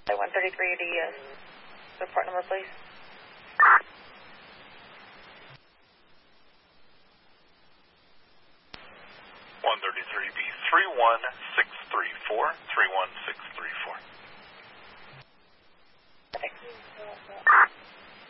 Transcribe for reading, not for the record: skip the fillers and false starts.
133, the report number, please. 133B 31634, 31634.